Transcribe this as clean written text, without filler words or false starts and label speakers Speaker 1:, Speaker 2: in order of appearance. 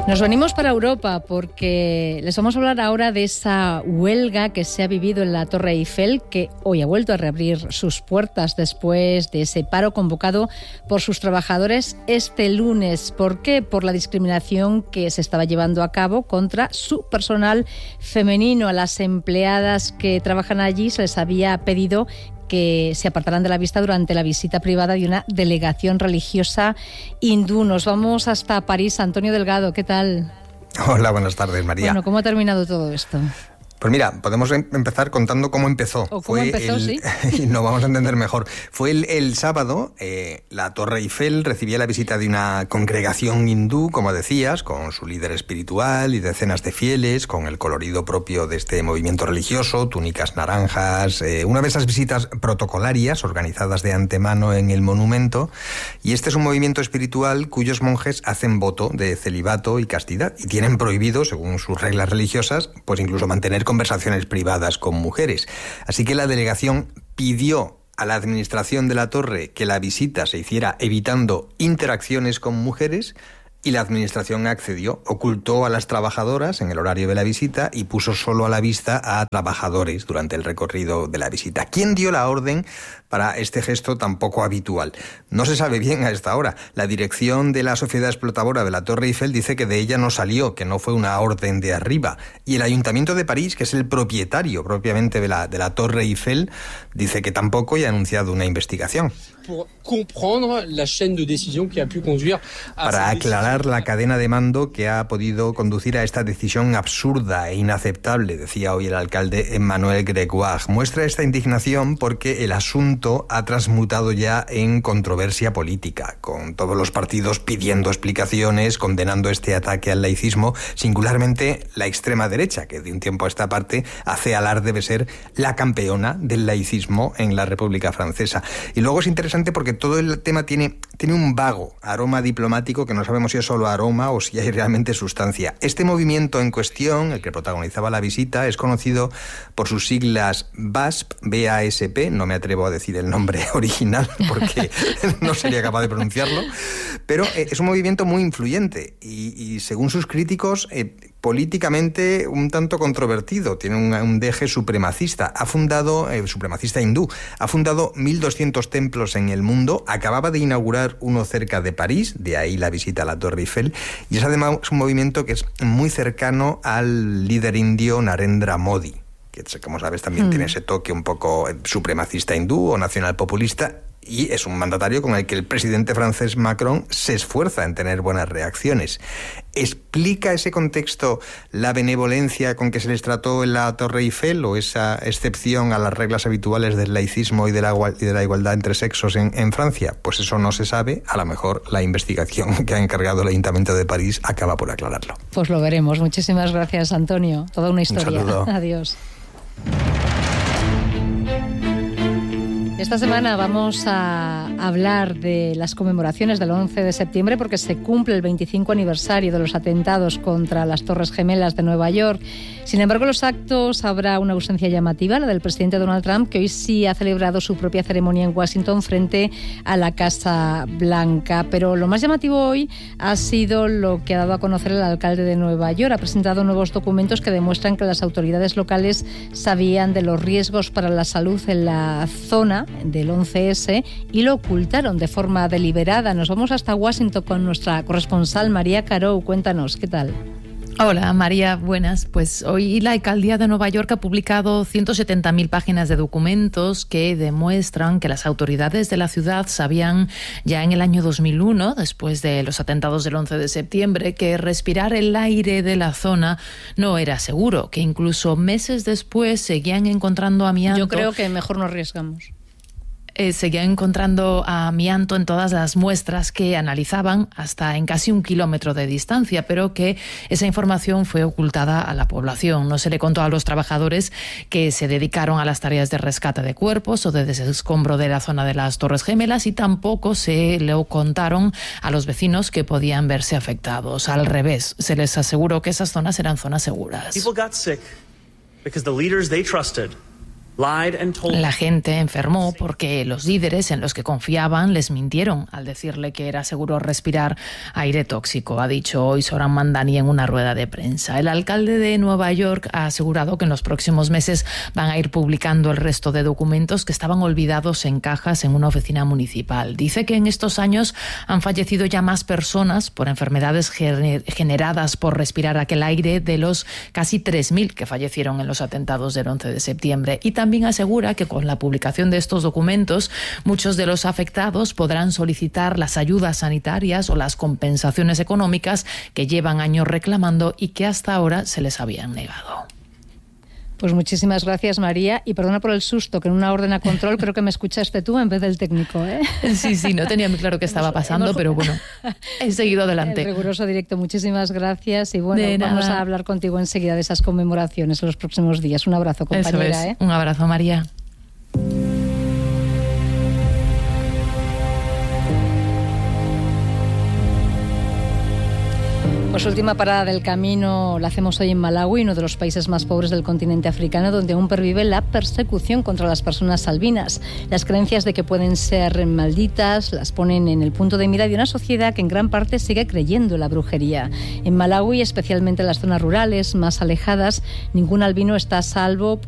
Speaker 1: Nos venimos para Europa porque les vamos a hablar ahora de esa huelga que se ha vivido en la Torre Eiffel, que hoy ha vuelto a reabrir sus puertas después de ese paro convocado por sus trabajadores este lunes. ¿Por qué? Por la discriminación que se estaba llevando a cabo contra su personal femenino. A las empleadas que trabajan allí se les había pedido que se apartarán de la vista durante la visita privada de una delegación religiosa hindú. Nos vamos hasta París. Antonio Delgado, ¿qué tal?
Speaker 2: Hola, buenas tardes, María.
Speaker 1: Bueno, ¿cómo ha terminado todo esto?
Speaker 2: Pues mira, podemos empezar contando cómo empezó.
Speaker 1: ¿O cómo empezó, sí?
Speaker 2: Lo vamos a entender mejor. Fue el sábado, la Torre Eiffel recibía la visita de una congregación hindú, como decías, con su líder espiritual y decenas de fieles, con el colorido propio de este movimiento religioso, túnicas naranjas, una de esas visitas protocolarias organizadas de antemano en el monumento. Y este es un movimiento espiritual cuyos monjes hacen voto de celibato y castidad y tienen prohibido, según sus reglas religiosas, pues incluso mantener conversaciones privadas con mujeres. Así que la delegación pidió a la administración de la torre que la visita se hiciera evitando interacciones con mujeres y la administración accedió, ocultó a las trabajadoras en el horario de la visita y puso solo a la vista a trabajadores durante el recorrido de la visita. ¿Quién dio la orden para este gesto tan poco habitual? No se sabe bien a esta hora. La dirección de la sociedad explotadora de la Torre Eiffel dice que de ella no salió, que no fue una orden de arriba. Y el Ayuntamiento de París, que es el propietario propiamente de la Torre Eiffel, dice que tampoco y ha anunciado una investigación. Para aclarar la cadena de mando que ha podido conducir a esta decisión absurda e inaceptable, decía hoy el alcalde Emmanuel Grégoire. Muestra esta indignación porque el asunto ha transmutado ya en controversia política, con todos los partidos pidiendo explicaciones, condenando este ataque al laicismo, singularmente la extrema derecha, que de un tiempo a esta parte hace alarde de ser la campeona del laicismo en la República Francesa. Y luego es interesante porque todo el tema tiene un vago aroma diplomático que no sabemos si es solo aroma o si hay realmente sustancia. Este movimiento en cuestión, el que protagonizaba la visita, es conocido por sus siglas BASP, B-A-S-P, no me atrevo a decir el nombre original porque no sería capaz de pronunciarlo, pero es un movimiento muy influyente y según sus críticos, políticamente un tanto controvertido, tiene un deje supremacista, supremacista hindú, ha fundado 1.200 templos en el mundo, acababa de inaugurar uno cerca de París, de ahí la visita a la Torre Eiffel, y es además un movimiento que es muy cercano al líder indio Narendra Modi, que como sabes también tiene ese toque un poco supremacista hindú o nacional populista, y es un mandatario con el que el presidente francés Macron se esfuerza en tener buenas reacciones. ¿Explica ese contexto la benevolencia con que se les trató en la Torre Eiffel o esa excepción a las reglas habituales del laicismo y de la igualdad entre sexos en Francia? Pues eso no se sabe. A lo mejor la investigación que ha encargado el Ayuntamiento de París acaba por aclararlo.
Speaker 1: Pues lo veremos. Muchísimas gracias, Antonio. Toda una historia.
Speaker 2: Un saludo.
Speaker 1: Adiós. Esta semana vamos a hablar de las conmemoraciones del 11 de septiembre porque se cumple el 25 aniversario de los atentados contra las Torres Gemelas de Nueva York. Sin embargo, los actos habrá una ausencia llamativa, la del presidente Donald Trump, que hoy sí ha celebrado su propia ceremonia en Washington frente a la Casa Blanca. Pero lo más llamativo hoy ha sido lo que ha dado a conocer el alcalde de Nueva York. Ha presentado nuevos documentos que demuestran que las autoridades locales sabían de los riesgos para la salud en la zona del 11S y lo ocultaron de forma deliberada. Nos vamos hasta Washington con nuestra corresponsal María Carou. Cuéntanos, ¿qué tal?
Speaker 3: Hola María, buenas. Pues hoy la alcaldía de Nueva York ha publicado 170.000 páginas de documentos que demuestran que las autoridades de la ciudad sabían ya en el año 2001, después de los atentados del 11 de septiembre, que respirar el aire de la zona no era seguro, que incluso meses después seguían encontrando amianto.
Speaker 1: Yo creo que mejor no arriesgamos.
Speaker 3: Seguían encontrando amianto en todas las muestras que analizaban hasta en casi 1 kilómetro de distancia, pero que esa información fue ocultada a la población. No se le contó a los trabajadores que se dedicaron a las tareas de rescate de cuerpos o de desescombro de la zona de las Torres Gemelas y tampoco se le contaron a los vecinos que podían verse afectados. Al revés, se les aseguró que esas zonas eran zonas seguras.
Speaker 4: People got sick because the leaders they trusted
Speaker 3: La gente enfermó porque los líderes en los que confiaban les mintieron al decirle que era seguro respirar aire tóxico, ha dicho hoy Zohran Mamdani en una rueda de prensa. El alcalde de Nueva York ha asegurado que en los próximos meses van a ir publicando el resto de documentos que estaban olvidados en cajas en una oficina municipal. Dice que en estos años han fallecido ya más personas por enfermedades generadas por respirar aquel aire de los casi 3.000 que fallecieron en los atentados del 11 de septiembre. Y también asegura que con la publicación de estos documentos, muchos de los afectados podrán solicitar las ayudas sanitarias o las compensaciones económicas que llevan años reclamando y que hasta ahora se les habían negado.
Speaker 1: Pues muchísimas gracias, María, y perdona por el susto, que en una orden a control creo que me escuchaste tú en vez del técnico, ¿eh?
Speaker 3: Sí, no tenía muy claro qué estaba pasando, pero bueno, he seguido adelante.
Speaker 1: El riguroso directo, muchísimas gracias, y bueno, vamos a hablar contigo enseguida de esas conmemoraciones en los próximos días. Un abrazo, compañera.
Speaker 3: Eso es. Un abrazo, María.
Speaker 1: Pues última parada del camino la hacemos hoy en Malawi, uno de los países más pobres del continente africano, donde aún pervive la persecución contra las personas albinas. Las creencias de que pueden ser malditas las ponen en el punto de mira de una sociedad que en gran parte sigue creyendo en la brujería. En Malawi, especialmente en las zonas rurales más alejadas, ningún albino está a salvo